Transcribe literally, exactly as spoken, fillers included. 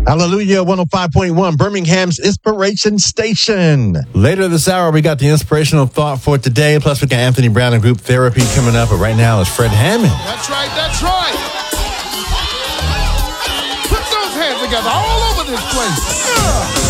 Hallelujah, one oh five point one, Birmingham's Inspiration Station. Later this hour, we got the inspirational thought for today. Plus, we got Anthony Brown and group therapy coming up. But right now, it's Fred Hammond. That's right, that's right. Put those hands together all over this place. Yeah.